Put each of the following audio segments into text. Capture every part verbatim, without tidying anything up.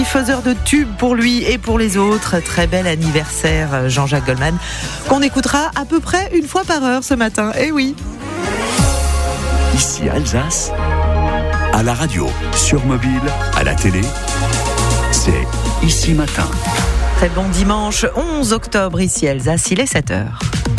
Faiseur de tubes pour lui et pour les autres. Très bel anniversaire, Jean-Jacques Goldman, qu'on écoutera à peu près une fois par heure ce matin. Eh oui. Ici Alsace, à la radio, sur mobile, à la télé, c'est Ici Matin. Très bon dimanche onze octobre, ici Alsace, il est sept heures.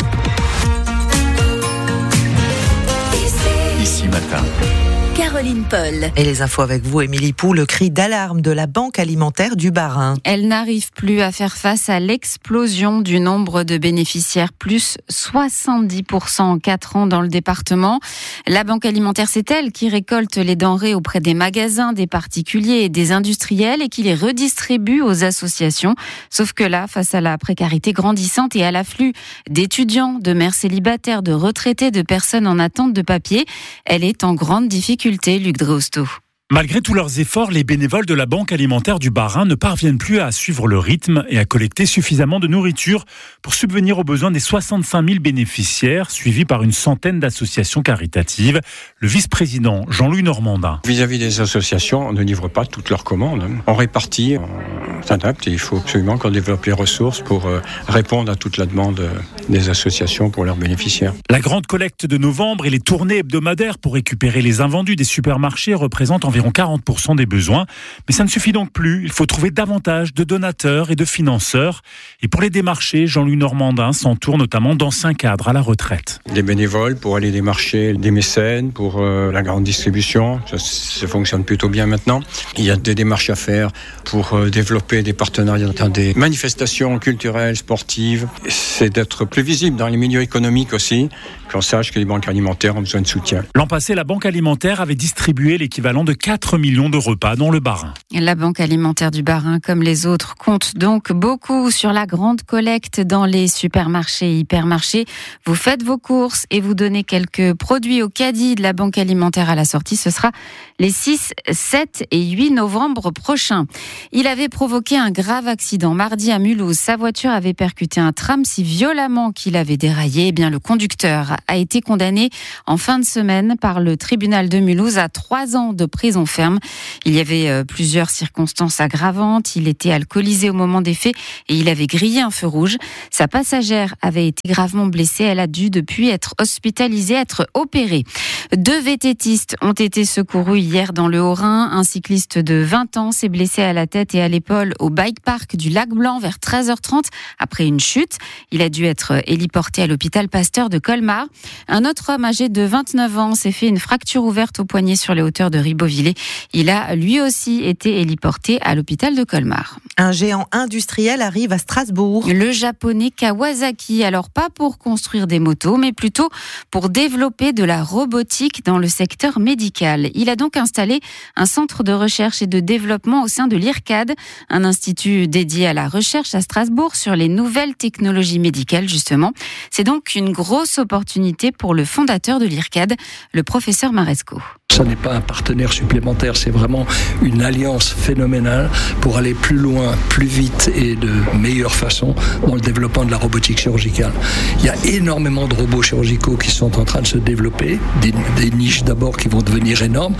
Ici Matin. Caroline Paul. Et les infos avec vous, Émilie Pou, le cri d'alarme de la Banque alimentaire du Bas-Rhin. Elle n'arrive plus à faire face à l'explosion du nombre de bénéficiaires, plus soixante-dix pour cent en quatre ans dans le département. La Banque alimentaire, c'est elle qui récolte les denrées auprès des magasins, des particuliers et des industriels et qui les redistribue aux associations. Sauf que là, face à la précarité grandissante et à l'afflux d'étudiants, de mères célibataires, de retraités, de personnes en attente de papier, elle est en grande difficulté. Luc Dreausto. Malgré tous leurs efforts, les bénévoles de la Banque alimentaire du Bas-Rhin ne parviennent plus à suivre le rythme et à collecter suffisamment de nourriture pour subvenir aux besoins des soixante-cinq mille bénéficiaires, suivis par une centaine d'associations caritatives. Le vice-président Jean-Louis Normandin. Vis-à-vis des associations, on ne livre pas toutes leurs commandes. On répartit, on s'adapte et il faut absolument qu'on développe les ressources pour répondre à toute la demande des associations pour leurs bénéficiaires. La grande collecte de novembre et les tournées hebdomadaires pour récupérer les invendus des supermarchés représentent environ quarante pour cent des besoins. Mais ça ne suffit donc plus. Il faut trouver davantage de donateurs et de financeurs. Et pour les démarcher, Jean-Louis Normandin s'entoure notamment d'anciens cadres à la retraite. Des bénévoles pour aller démarcher des mécènes, pour euh, la grande distribution. Ça, ça fonctionne plutôt bien maintenant. Il y a des démarches à faire pour euh, développer des partenariats dans des manifestations culturelles, sportives. C'est d'être plus visible dans les milieux économiques aussi, qu'on sache que les banques alimentaires ont besoin de soutien. L'an passé, la Banque alimentaire avait distribué l'équivalent de quatre millions de repas dans le Bas-Rhin. La Banque alimentaire du Bas-Rhin, comme les autres, compte donc beaucoup sur la grande collecte dans les supermarchés et hypermarchés. Vous faites vos courses et vous donnez quelques produits au caddie de la Banque alimentaire à la sortie. Ce sera les six, sept et huit novembre prochains. Il avait provoqué un grave accident mardi à Mulhouse. Sa voiture avait percuté un tram si violemment qu'il avait déraillé. Eh bien, le conducteur a été condamné en fin de semaine par le tribunal de Mulhouse à trois ans de prison ferme. Il y avait plusieurs circonstances aggravantes. Il était alcoolisé au moment des faits et il avait grillé un feu rouge. Sa passagère avait été gravement blessée. Elle a dû depuis être hospitalisée, être opérée. Deux vététistes ont été secourus hier dans le Haut-Rhin. Un cycliste de vingt ans s'est blessé à la tête et à l'épaule au bike park du Lac Blanc vers treize heures trente après une chute. Il a dû être héliporté à l'hôpital Pasteur de Colmar. Un autre homme âgé de vingt-neuf ans s'est fait une fracture ouverte au poignet sur les hauteurs de Ribeauvillé. Il a lui aussi été héliporté à l'hôpital de Colmar. Un géant industriel arrive à Strasbourg. Le japonais Kawasaki, alors pas pour construire des motos, mais plutôt pour développer de la robotique dans le secteur médical. Il a donc installé un centre de recherche et de développement au sein de l'I R C A D, un institut dédié à la recherche à Strasbourg sur les nouvelles technologies médicales, justement. C'est donc une grosse opportunité pour le fondateur de l'I R C A D, le professeur Maresco. Ça n'est pas un partenaire supplémentaire, c'est vraiment une alliance phénoménale pour aller plus loin, plus vite et de meilleure façon dans le développement de la robotique chirurgicale. Il y a énormément de robots chirurgicaux qui sont en train de se développer, des, des niches d'abord qui vont devenir énormes.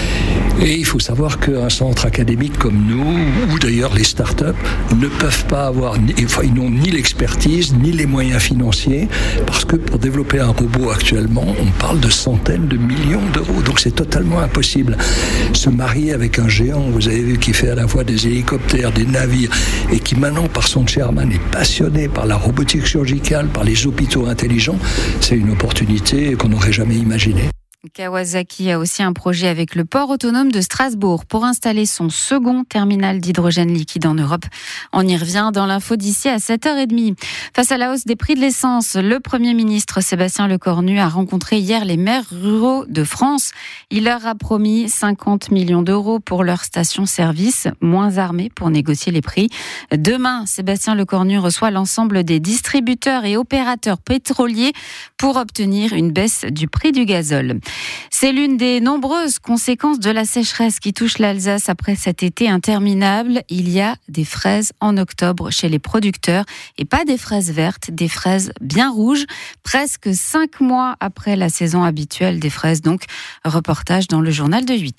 Et il faut savoir qu'un centre académique comme nous, ou d'ailleurs les startups, ne peuvent pas avoir, enfin, ils n'ont ni l'expertise, ni les moyens financiers, parce que pour développer un robot actuellement, on parle de centaines de millions d'euros. Donc c'est totalement impossible. Se marier avec un géant, vous avez vu, qui fait à la fois des hélicoptères, des navires, et qui maintenant, par son chairman, est passionné par la robotique chirurgicale, par les hôpitaux intelligents, c'est une opportunité qu'on n'aurait jamais imaginée. Kawasaki a aussi un projet avec le port autonome de Strasbourg pour installer son second terminal d'hydrogène liquide en Europe. On y revient dans l'info d'ici à sept heures trente. Face à la hausse des prix de l'essence, le Premier ministre Sébastien Lecornu a rencontré hier les maires ruraux de France. Il leur a promis cinquante millions d'euros pour leur station-service, moins armée pour négocier les prix. Demain, Sébastien Lecornu reçoit l'ensemble des distributeurs et opérateurs pétroliers pour obtenir une baisse du prix du gazole. C'est l'une des nombreuses conséquences de la sécheresse qui touche l'Alsace après cet été interminable. Il y a des fraises en octobre chez les producteurs et pas des fraises vertes, des fraises bien rouges, presque cinq mois après la saison habituelle des fraises. Donc, reportage dans le journal de huit heures.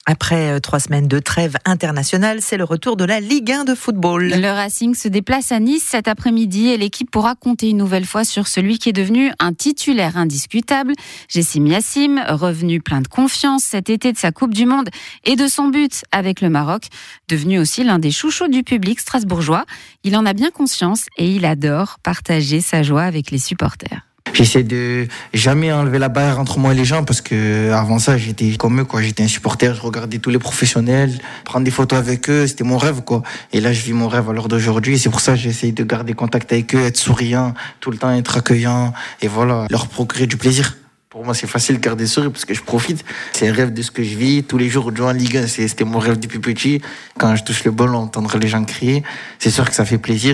Après trois semaines de trêve internationale, c'est le retour de la Ligue un de football. Le Racing se déplace à Nice cet après-midi et l'équipe pourra compter une nouvelle fois sur celui qui est devenu un titulaire indiscutable. Jessim Yassim, revenu plein de confiance cet été de sa Coupe du Monde et de son but avec le Maroc, devenu aussi l'un des chouchous du public strasbourgeois. Il en a bien conscience et il adore partager sa joie avec les supporters. J'essaie de jamais enlever la barrière entre moi et les gens parce que avant ça j'étais comme eux quoi, j'étais un supporter, je regardais tous les professionnels, prendre des photos avec eux, c'était mon rêve quoi. Et là je vis mon rêve à l'heure d'aujourd'hui, c'est pour ça que j'essaie de garder contact avec eux, être souriant, tout le temps être accueillant et voilà, leur procurer du plaisir. Pour moi, c'est facile de garder sourire parce que je profite. C'est un rêve de ce que je vis. Tous les jours, jouer en Ligue un, c'était mon rêve depuis petit. Quand je touche le ballon, entendre les gens crier, c'est sûr que ça fait plaisir.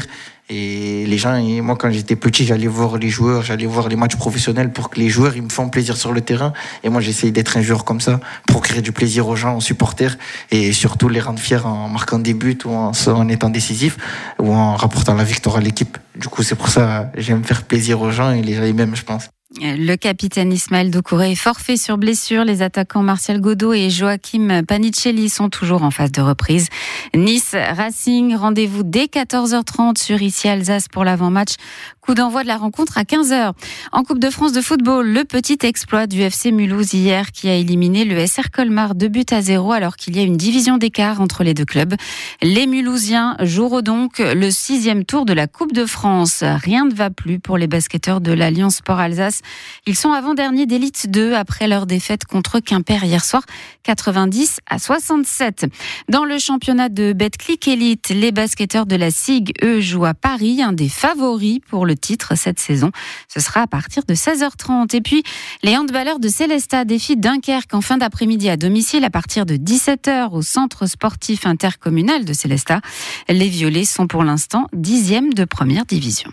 Et les gens, et moi, quand j'étais petit, j'allais voir les joueurs, j'allais voir les matchs professionnels pour que les joueurs, ils me font plaisir sur le terrain. Et moi, j'essaye d'être un joueur comme ça, procurer du plaisir aux gens, aux supporters, et surtout les rendre fiers en marquant des buts ou en, en étant décisif ou en rapportant la victoire à l'équipe. Du coup, c'est pour ça que j'aime faire plaisir aux gens et les mêmes, je pense. Le capitaine Ismaël Doucouré est forfait sur blessure. Les attaquants Martial Godot et Joachim Panicelli sont toujours en phase de reprise. Nice Racing, rendez-vous dès quatorze heures trente sur Ici Alsace pour l'avant-match. Coup d'envoi de la rencontre à quinze heures. En Coupe de France de football, le petit exploit du F C Mulhouse hier qui a éliminé le S R Colmar deux buts à zéro alors qu'il y a une division d'écart entre les deux clubs. Les Mulhousiens joueront donc le sixième tour de la Coupe de France. Rien ne va plus pour les basketteurs de l'Alliance Sport Alsace. Ils sont avant-derniers d'élite deux après leur défaite contre Quimper hier soir, quatre-vingt-dix à soixante-sept. Dans le championnat de Betclic Elite, les basketteurs de la S I G, eux, jouent à Paris, un des favoris pour le titre cette saison. Ce sera à partir de seize heures trente. Et puis, les handballeurs de Célestat défient Dunkerque en fin d'après-midi à domicile à partir de dix-sept heures au centre sportif intercommunal de Célestat. Les Violets sont pour l'instant dixième de première division.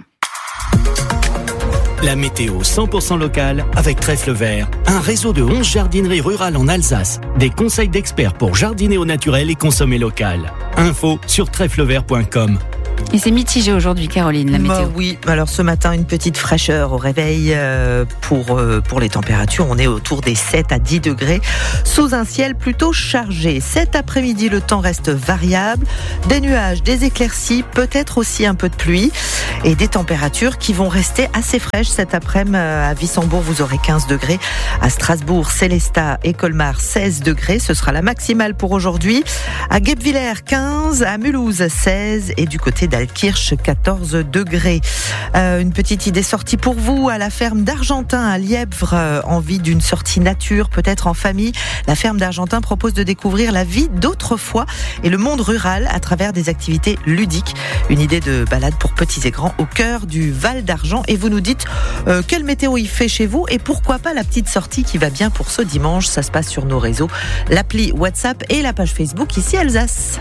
La météo cent pour cent locale avec Trèfle Vert, un réseau de onze jardineries rurales en Alsace. Des conseils d'experts pour jardiner au naturel et consommer local. Info sur trèfle vert point com. Et c'est mitigé aujourd'hui, Caroline, la météo. Bah oui, alors ce matin, une petite fraîcheur au réveil euh, pour, euh, pour les températures. On est autour des sept à dix degrés, sous un ciel plutôt chargé. Cet après-midi, le temps reste variable. Des nuages, des éclaircies, peut-être aussi un peu de pluie. Et des températures qui vont rester assez fraîches cet après-midi. À Wissembourg, vous aurez quinze degrés. À Strasbourg, Célestat et Colmar, seize degrés. Ce sera la maximale pour aujourd'hui. À Guebwiller, quinze. À Mulhouse, seize. Et du côté d'Altkirch, quatorze degrés. Euh, une petite idée sortie pour vous à la ferme d'Argentin à Lièvre, euh, envie d'une sortie nature, peut-être en famille. La ferme d'Argentin propose de découvrir la vie d'autrefois et le monde rural à travers des activités ludiques. Une idée de balade pour petits et grands au cœur du Val d'Argent. Et vous nous dites euh, quelle météo il fait chez vous et pourquoi pas la petite sortie qui va bien pour ce dimanche. Ça se passe sur nos réseaux, l'appli WhatsApp et la page Facebook Ici Alsace.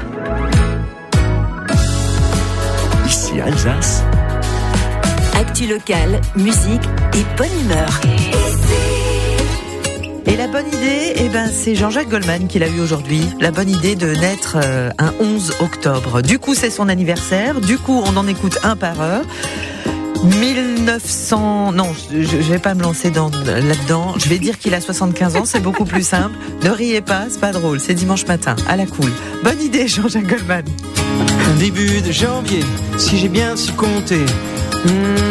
Ici Alsace. Actu locale, musique et bonne humeur. Et la bonne idée, eh ben, c'est Jean-Jacques Goldman qui l'a eu aujourd'hui. La bonne idée de naître euh, un onze octobre. Du coup, c'est son anniversaire. Du coup, on en écoute un par heure. mille neuf cents... Non, je ne vais pas me lancer dans, là-dedans. Je vais dire qu'il a soixante-quinze ans, c'est beaucoup plus simple. Ne riez pas, c'est pas drôle. C'est dimanche matin, à la cool. Bonne idée, Jean-Jacques Goldman. Début de janvier, si j'ai bien su compter. Mmh.